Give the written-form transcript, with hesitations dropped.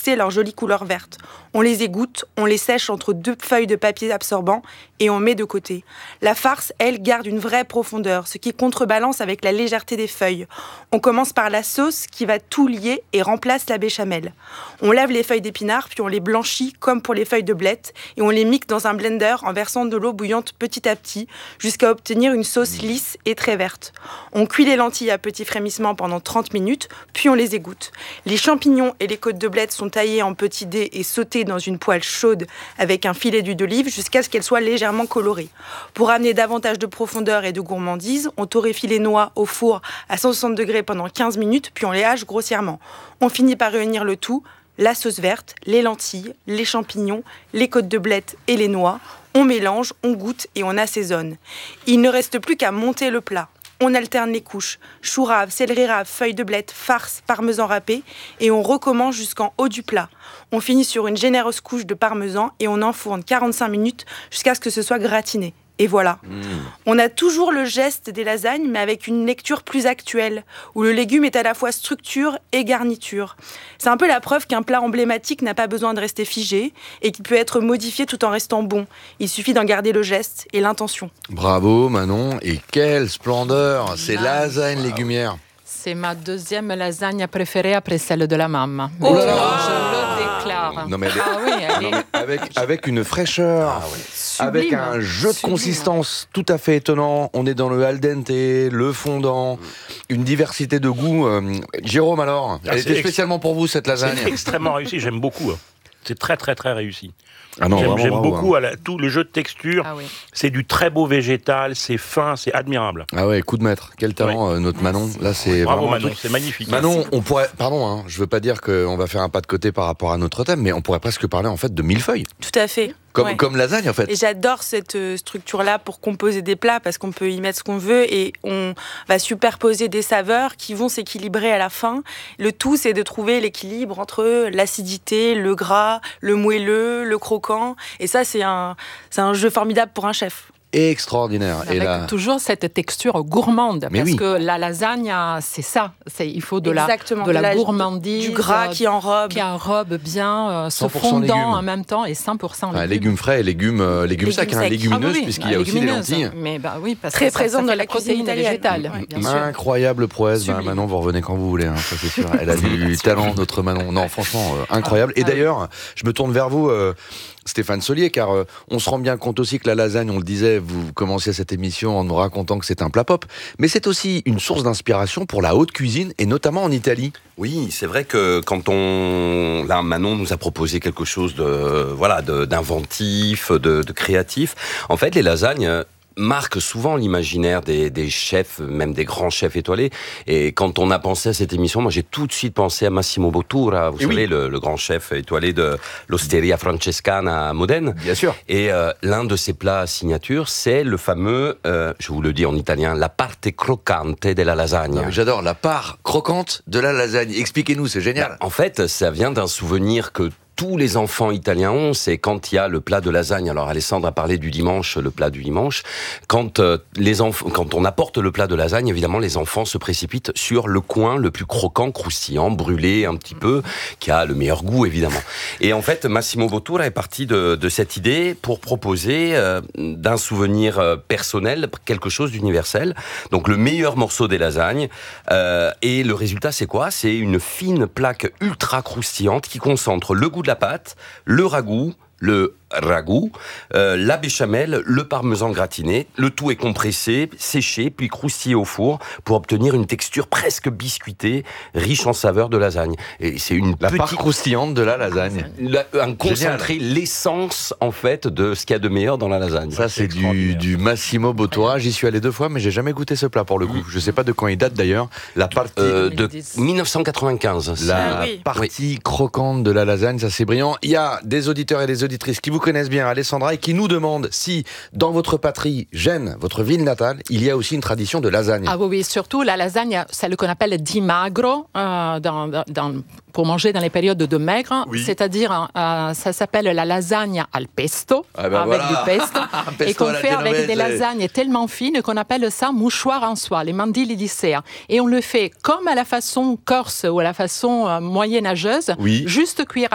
fixer leur jolie couleur verte. On les égoutte, on les sèche entre 2 feuilles de papier absorbant et on met de côté. La farce, elle, garde une vraie profondeur, ce qui contrebalance avec la légèreté des feuilles. On commence par la sauce qui va tout lier et remplace la béchamel. On lave les feuilles d'épinards, puis on les blanchit comme pour les feuilles de blettes et on les mixe dans un blender en versant de l'eau bouillante petit à petit jusqu'à obtenir une sauce lisse et très verte. On cuit les lentilles à petit frémissement pendant 30 minutes, puis on les égoutte. Les champignons et les côtes de blettes sont taillées en petits dés et sautés dans une poêle chaude avec un filet d'huile d'olive jusqu'à ce qu'elles soient légèrement colorées. Pour amener davantage de profondeur et de gourmandise, on torréfie les noix au four à 160 degrés pendant 15 minutes, puis on les hache grossièrement. On finit par réunir le tout, la sauce verte, les lentilles, les champignons, les côtes de blettes et les noix. On mélange, on goûte et on assaisonne. Il ne reste plus qu'à monter le plat. On alterne les couches, chou rave, céleri rave, feuilles de blettes, farce, parmesan râpé et on recommence jusqu'en haut du plat. On finit sur une généreuse couche de parmesan et on enfourne 45 minutes jusqu'à ce que ce soit gratiné. Et voilà. On a toujours le geste des lasagnes, mais avec une lecture plus actuelle, où le légume est à la fois structure et garniture. C'est un peu la preuve qu'un plat emblématique n'a pas besoin de rester figé et qu'il peut être modifié tout en restant bon. Il suffit d'en garder le geste et l'intention. Bravo Manon, et quelle splendeur! C'est lasagne légumière. C'est ma deuxième lasagne préférée après celle de la maman. Oh là là. Je le déclare. Non mais elle est avec une fraîcheur, avec un jeu de consistance tout à fait étonnant. On est dans le al dente, le fondant, une diversité de goûts. Jérôme alors, elle était spécialement pour vous cette lasagne? C'est extrêmement réussi, j'aime beaucoup. C'est très très très réussi. Ah non, j'aime bravo, beaucoup tout le jeu de texture. Ah oui. C'est du très beau végétal, c'est fin, c'est admirable. Ah ouais, coup de maître. Quel talent, notre Manon. Là, c'est Bravo vraiment Manon, c'est magnifique. Manon, on pourrait, pardon, je veux pas dire qu'on va faire un pas de côté par rapport à notre thème, mais on pourrait presque parler en fait de millefeuille. Tout à fait. Comme lasagne en fait. Et j'adore cette structure-là pour composer des plats parce qu'on peut y mettre ce qu'on veut et on va superposer des saveurs qui vont s'équilibrer à la fin. Le tout, c'est de trouver l'équilibre entre l'acidité, le gras, le moelleux, le croquant. Et ça, c'est un jeu formidable pour un chef. Extraordinaire. Avec toujours cette texture gourmande. Mais parce oui. que la lasagne, c'est ça. Il faut de la gourmandise. Du gras qui enrobe. Qui enrobe bien, ce 100% fondant légumes. en même temps et 100% légumes. Légumes frais et légumes secs, secs. légumineuses, puisqu'il y a aussi des lentilles. Mais oui, parce très que présente dans fait la cuisine protéine italienne. végétale. Oui, bien sûr. Incroyable prouesse. Manon, vous revenez quand vous voulez, ça c'est sûr. Elle a du talent, notre Manon. Non, franchement, incroyable. Et d'ailleurs, je me tourne vers vous, Stéphane Solier, car on se rend bien compte aussi que la lasagne, on le disait, vous commenciez cette émission en nous racontant que c'est un plat pop, mais c'est aussi une source d'inspiration pour la haute cuisine, et notamment en Italie. Oui, c'est vrai que là, Manon nous a proposé quelque chose d'inventif, de créatif. En fait, les lasagnes marque souvent l'imaginaire des chefs, même des grands chefs étoilés. Et quand on a pensé à cette émission, moi j'ai tout de suite pensé à Massimo Bottura, vous savez, le grand chef étoilé de l'Osteria Francescana à Modène. Bien sûr. Et l'un de ses plats signature, c'est le fameux, je vous le dis en italien, la parte croccante della lasagna. Non, j'adore la part croquante de la lasagne. Expliquez-nous, c'est génial. En fait, ça vient d'un souvenir que tous les enfants italiens ont, c'est quand il y a le plat de lasagne. Alors Alessandre a parlé du dimanche, le plat du dimanche. Quand on apporte le plat de lasagne, évidemment, les enfants se précipitent sur le coin le plus croquant, croustillant, brûlé un petit peu, qui a le meilleur goût, évidemment. Et en fait, Massimo Bottura est parti de cette idée pour proposer d'un souvenir personnel quelque chose d'universel. Donc le meilleur morceau des lasagnes. Et le résultat, c'est quoi? C'est une fine plaque ultra croustillante qui concentre le goût de la pâte, le ragoût, la béchamel, le parmesan gratiné. Le tout est compressé, séché, puis croustillé au four pour obtenir une texture presque biscuitée, riche en saveurs de lasagne. Et c'est la part croustillante de la lasagne. Un concentré, l'essence en fait de ce qu'il y a de meilleur dans la lasagne. Ça c'est du Massimo Bottura. J'y suis allé 2 fois, mais j'ai jamais goûté ce plat pour le coup. Je sais pas de quand il date d'ailleurs. La partie de 1995. La partie croquante de la lasagne, ça c'est brillant. Il y a des auditeurs et des auditrices qui vous connaissent bien, Alessandra, et qui nous demandent si, dans votre patrie, Gênes, votre ville natale, il y a aussi une tradition de lasagne. Ah oui, surtout la lasagne, c'est ce qu'on appelle di magro, pour manger dans les périodes de maigre, c'est-à-dire ça s'appelle la lasagne al pesto, avec du pesto, et qu'on fait avec des lasagnes tellement fines qu'on appelle ça mouchoir en soie, les mandili di sera. Et on le fait comme à la façon corse ou à la façon moyenâgeuse, juste cuire